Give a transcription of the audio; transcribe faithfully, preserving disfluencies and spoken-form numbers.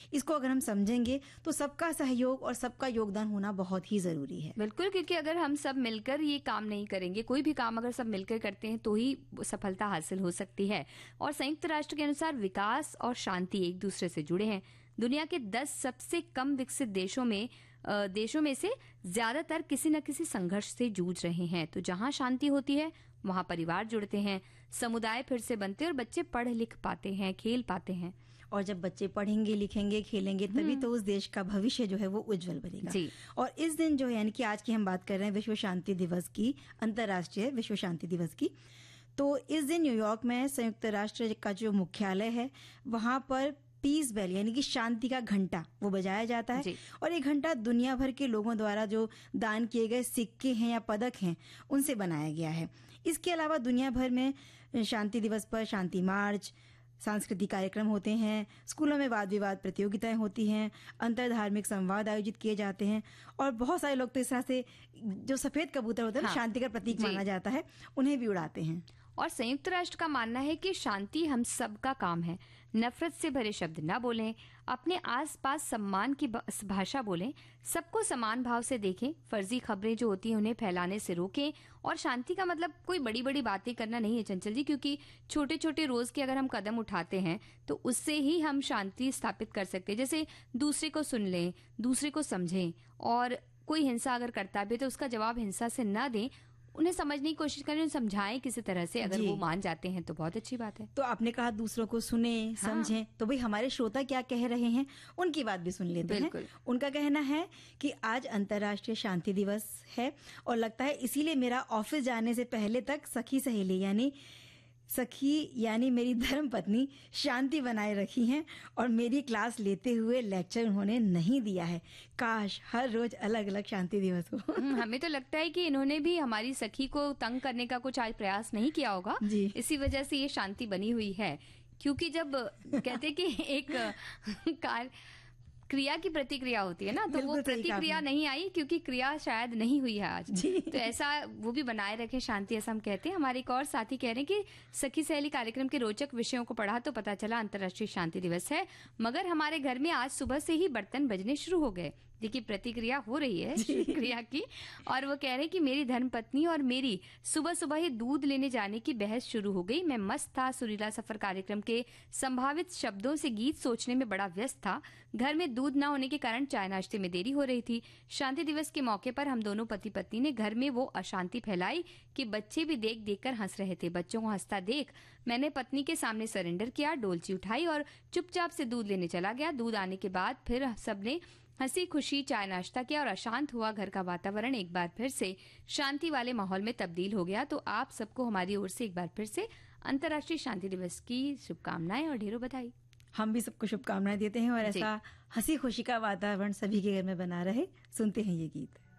इसको अगर हम समझेंगे तो सबका सहयोग और सबका योगदान होना बहुत ही जरूरी है। बिल्कुल, क्योंकि अगर हम सब मिलकर ये काम नहीं करेंगे, कोई भी काम अगर सब मिलकर करते हैं तो ही सफलता हासिल हो सकती है। और संयुक्त राष्ट्र के अनुसार विकास और शांति एक दूसरे से जुड़े हैं। दुनिया के दस सबसे कम विकसित देशों में देशों में से ज्यादातर किसी न किसी संघर्ष से जूझ रहे हैं। तो जहां शांति होती है वहां परिवार जुड़ते हैं, समुदाय फिर से बनते हैं और बच्चे पढ़ लिख पाते हैं, खेल पाते हैं। और जब बच्चे पढ़ेंगे, लिखेंगे, खेलेंगे, तभी तो उस देश का भविष्य जो है वो उज्जवल बनेगा। जी। और इस दिन जो है, यानी कि आज की हम बात कर रहे हैं विश्व शांति दिवस की, अंतर्राष्ट्रीय विश्व शांति दिवस की, तो इस दिन न्यूयॉर्क में संयुक्त राष्ट्र का जो मुख्यालय है वहां पर पीस बेल यानी कि शांति का घंटा वो बजाया जाता है। और ये घंटा दुनिया भर के लोगों द्वारा जो दान किए गए सिक्के हैं या पदक हैं उनसे बनाया गया है। इसके अलावा दुनिया भर में शांति दिवस पर शांति मार्च, सांस्कृतिक कार्यक्रम होते हैं, स्कूलों में वाद विवाद प्रतियोगिताएं होती हैं, अंतर धार्मिक संवाद आयोजित किए जाते हैं और बहुत सारे लोग तो इस तरह से जो सफेद कबूतर होते हैं हाँ, शांति का प्रतीक माना जाता है, उन्हें भी उड़ाते हैं। और संयुक्त राष्ट्र का मानना है कि शांति हम सबका काम है। नफरत से भरे शब्द न बोलें, अपने आसपास सम्मान की भाषा बोलें, सबको समान भाव से देखें, फर्जी खबरें जो होती हैं उन्हें फैलाने से रोकें। और शांति का मतलब कोई बड़ी बड़ी बातें करना नहीं है चंचल जी, क्योंकि छोटे छोटे रोज के अगर हम कदम उठाते हैं तो उससे ही हम शांति स्थापित कर सकते हैं। जैसे दूसरे को सुन लें, दूसरे को समझें, और कोई हिंसा अगर करता भी तो उसका जवाब हिंसा से न दें, उन्हें समझने की कोशिश करें, समझाएं किसी तरह से। अगर वो मान जाते हैं तो बहुत अच्छी बात है। तो आपने कहा दूसरों को सुने, समझें, हाँ। तो भाई हमारे श्रोता क्या कह रहे हैं उनकी बात भी सुन लेते हैं। उनका कहना है कि आज अंतर्राष्ट्रीय शांति दिवस है और लगता है इसीलिए मेरा ऑफिस जाने से पहले तक सखी सहेली यानी सखी यानी मेरी धर्म पत्नी शांति बनाए रखी हैं और मेरी क्लास लेते हुए लेक्चर उन्होंने नहीं दिया है। काश हर रोज अलग अलग शांति दिवस हो। हमें तो लगता है कि इन्होंने भी हमारी सखी को तंग करने का कुछ आज प्रयास नहीं किया होगा, इसी वजह से ये शांति बनी हुई है। क्योंकि जब कहते कि एक कार क्रिया की प्रतिक्रिया होती है ना, तो वो प्रतिक्रिया नहीं आई क्योंकि क्रिया शायद नहीं हुई है आज। तो ऐसा वो भी बनाए रखे शांति, ऐसा हम कहते हैं। हमारे एक और साथी कह रहे हैं कि सखी सहेली कार्यक्रम के रोचक विषयों को पढ़ा तो पता चला अंतर्राष्ट्रीय शांति दिवस है, मगर हमारे घर में आज सुबह से ही बर्तन बजने शुरू हो गए। देखिए प्रतिक्रिया हो रही है क्रिया की। और वो कह रहे कि मेरी धर्मपत्नी और मेरी सुबह सुबह ही दूध लेने जाने की बहस शुरू हो गई। मैं मस्त था, सुरीला सफर कार्यक्रम के संभावित शब्दों से गीत सोचने में बड़ा व्यस्त था। घर में दूध न होने के कारण चाय नाश्ते में देरी हो रही थी। शांति दिवस के मौके पर हम दोनों पति पत्नी ने घर में वो अशांति फैलाई कि बच्चे भी देख देख कर हंस रहे थे। बच्चों को हंसता देख मैंने पत्नी के सामने सरेंडर किया, डोलची उठाई और चुपचाप से दूध लेने चला गया। दूध आने के बाद फिर सबने हंसी खुशी चाय नाश्ता किया और अशांत हुआ घर का वातावरण एक बार फिर से शांति वाले माहौल में तब्दील हो गया। तो आप सबको हमारी ओर से एक बार फिर से अंतर्राष्ट्रीय शांति दिवस की शुभकामनाएं और ढेरों बधाई। हम भी सबको शुभकामनाएं देते हैं और ऐसा हंसी खुशी का वातावरण सभी के घर में बना रहे। सुनते हैं ये गीत।